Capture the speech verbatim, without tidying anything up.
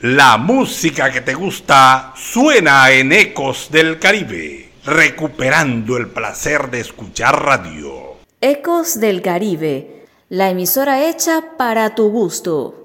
La música que te gusta suena en Ecos del Caribe, recuperando el placer de escuchar radio. Ecos del Caribe, la emisora hecha para tu gusto.